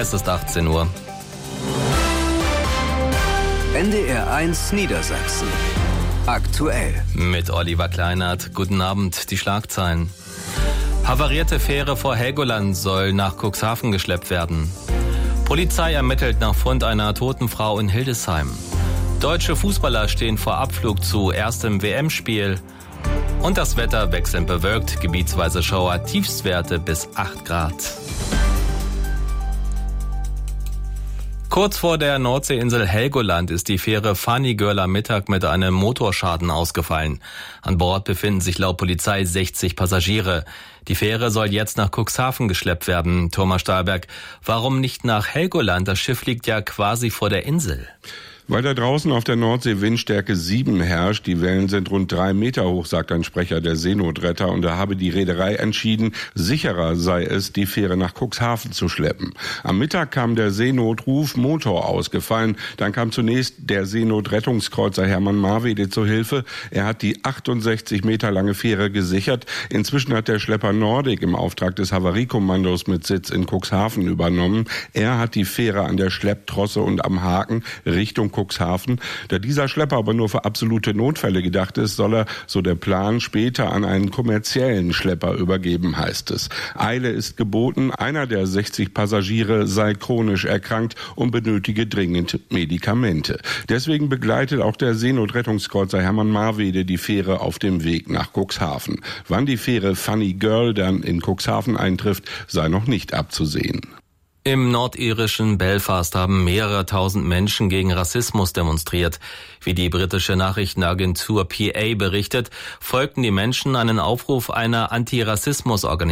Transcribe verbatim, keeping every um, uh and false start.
Es ist achtzehn Uhr. N D R eins Niedersachsen. Aktuell. Mit Oliver Kleinert. Guten Abend, die Schlagzeilen. Havarierte Fähre vor Helgoland soll nach Cuxhaven geschleppt werden. Polizei ermittelt nach Fund einer toten Frau in Hildesheim. Deutsche Fußballer stehen vor Abflug zu erstem W M-Spiel. Und das Wetter wechselnd bewölkt, gebietsweise Schauer, Tiefstwerte bis acht Grad. Kurz vor der Nordseeinsel Helgoland ist die Fähre Funny Girl am Mittag mit einem Motorschaden ausgefallen. An Bord befinden sich laut Polizei sechzig Passagiere. Die Fähre soll jetzt nach Cuxhaven geschleppt werden. Thomas Stahlberg, warum nicht nach Helgoland? Das Schiff liegt ja quasi vor der Insel. Weil da draußen auf der Nordsee Windstärke sieben herrscht, die Wellen sind rund drei Meter hoch, sagt ein Sprecher der Seenotretter, und da habe die Reederei entschieden, sicherer sei es, die Fähre nach Cuxhaven zu schleppen. Am Mittag kam der Seenotruf, Motor ausgefallen. Dann kam zunächst der Seenotrettungskreuzer Hermann Marwede zu Hilfe. Er hat die achtundsechzig Meter lange Fähre gesichert. Inzwischen hat der Schlepper Nordic im Auftrag des Havariekommandos mit Sitz in Cuxhaven übernommen. Er hat die Fähre an der Schlepptrosse und am Haken Richtung Cuxhaven. Da dieser Schlepper aber nur für absolute Notfälle gedacht ist, soll er, so der Plan, später an einen kommerziellen Schlepper übergeben, heißt es. Eile ist geboten. Einer der sechzig Passagiere sei chronisch erkrankt und benötige dringend Medikamente. Deswegen begleitet auch der Seenotrettungskreuzer Hermann Marwede die Fähre auf dem Weg nach Cuxhaven. Wann die Fähre Funny Girl dann in Cuxhaven eintrifft, sei noch nicht abzusehen. Im nordirischen Belfast haben mehrere tausend Menschen gegen Rassismus demonstriert. Wie die britische Nachrichtenagentur P A berichtet, folgten die Menschen einen Aufruf einer Antirassismus-Organisation.